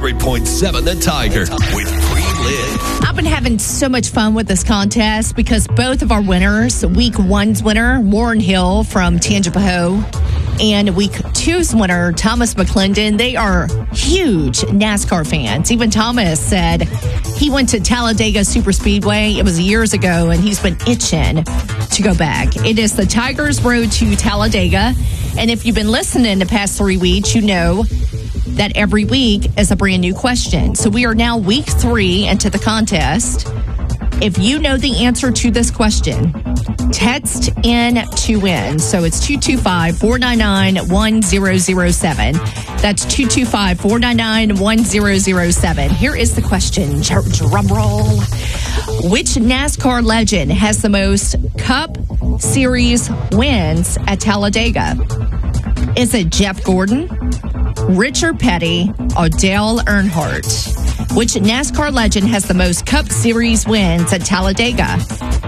100.7 The Tiger with Pre-Lit. I've been having so much fun with this contest because both of our winners, week one's winner, Warren Hill from Tangipahoa, and week two's winner, Thomas McClendon, they are huge NASCAR fans. Even Thomas said he went to Talladega Superspeedway. It was years ago, and he's been itching to go back. It is the Tigers Road to Talladega. And if you've been listening the past 3 weeks, you know that every week is a brand new question. So we are now week 3 into the contest. If you know the answer to this question, text in to win. So it's 225-499-1007. That's 225-499-1007. Here is the question. Drum roll. Which NASCAR legend has the most Cup Series wins at Talladega? Is it Jeff Gordon, Richard Petty, or Dale Earnhardt? Which NASCAR legend has the most Cup Series wins at Talladega?